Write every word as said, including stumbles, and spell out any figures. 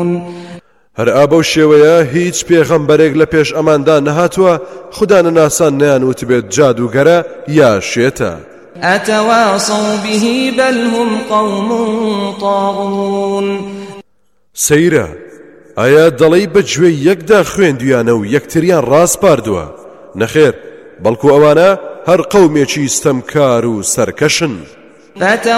هەر ئابە و شێوەیە هیچ پێغەمبەرێک لە پێش ئەماندا نەهاتووە خوددا نەناسان نەیانوت بێت جادوگەرە یا شێتە. أتواصوا به بل هم قوم طاغون. سەیرە ئایا دەڵێی بەگوێی یەکدا خوێندویانە و یەکتریان ڕاست پاردووە؟ نەخێر، بەڵکو ئەوانە هەر قەومێکی ستەمکار و سەرکەشن.